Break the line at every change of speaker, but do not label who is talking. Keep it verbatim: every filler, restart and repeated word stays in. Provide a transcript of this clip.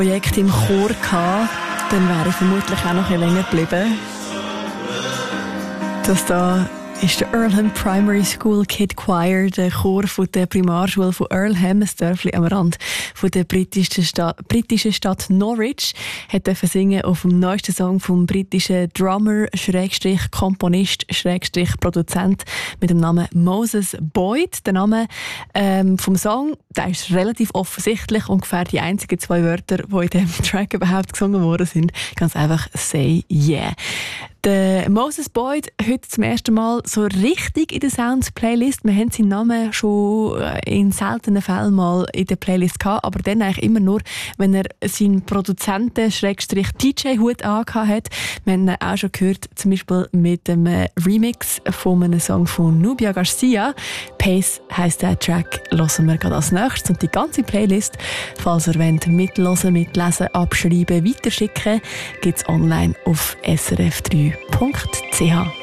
Projekt im Chor gehabt, dann wäre ich vermutlich auch noch ein bisschen länger geblieben. Das da ist der Earlham Primary School Kid Choir, der Chor von der Primarschule von Earlham, ein Dörfli am Rand von der britischen Stadt, britischen Stadt Norwich, hat dürfen singen auf dem neuesten Song vom britischen Drummer, Schrägstrich Komponist, Schrägstrich Produzent mit dem Namen Moses Boyd. Der Name ähm, vom Song, der ist relativ offensichtlich, ungefähr die einzigen zwei Wörter, die in diesem Track überhaupt gesungen worden sind. Ganz einfach «Say Yeah». Der Moses Boyd heute zum ersten Mal so richtig in der Sounds-Playlist. Wir haben seinen Namen schon in seltenen Fällen mal in der Playlist gehabt, aber dann eigentlich immer nur, wenn er seinen Produzenten-D J-Hut angehabt hat. Wir haben ihn auch schon gehört, zum Beispiel mit dem Remix von einem Song von Nubia Garcia. «Pace» heisst der Track, hören wir gerade als nächstes. Und die ganze Playlist, falls ihr wollt, mithören, mitlesen, abschreiben, weiterschicken, gibt es online auf S R F drei Punkt C H.